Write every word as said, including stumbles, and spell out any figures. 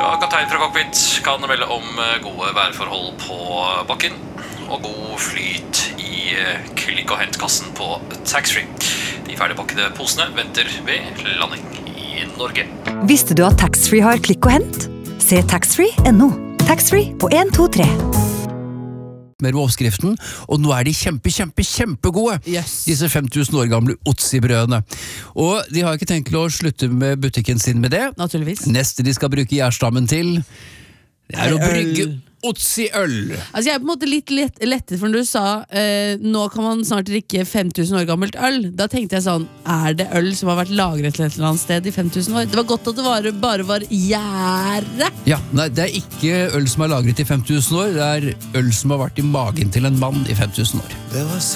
Ja, kaptein fra cockpit kan melde om gode værforhold på bakken og god flyt i klikk- og hentkassen på taxfree. De ferdigpakkede posene venter ved landing i Norge. Visste du at taxfree har klikk og hent? Se taxfree punktum no. Taxfree på en to tre. Mer med oppskriften, og nå er de kjempe, kjempe, kjempegode, yes. disse fem tusen år gamle Otzi-brødene. Og de har ikke tenkt til å slutte med butikken sin med det. Naturligvis. Neste de skal bruke gjærstammen til, det er å brygge Otzi-øl. Altså jeg er på en måte litt lett, lettet, for når du sa eh, nå kan man snart drikke fem tusen år gammelt øl, da tenkte jeg sånn, er det øl som har vært lagret til et eller annet sted i fem tusen år? Det var godt at det var, bare var gjære. Ja, nei, det er ikke øl som er lagret i fem tusen år, det er øl som har vært i magen til en mann i fem tusen år.